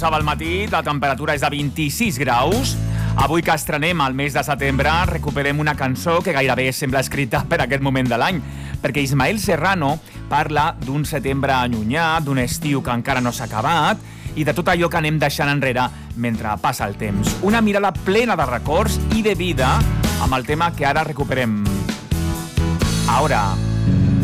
Al matí la temperatura és de 26 graus. Avui que estrenem el mes de setembre recuperem una cançó que gairebé sembla escrita per aquest moment de l'any, perquè Ismael Serrano parla d'un setembre allunyat, d'un estiu que encara no s'ha acabat i de tot allò que anem deixant enrere mentre passa el temps. Una mirada plena de records i de vida amb el tema que ara recuperem. Ahora.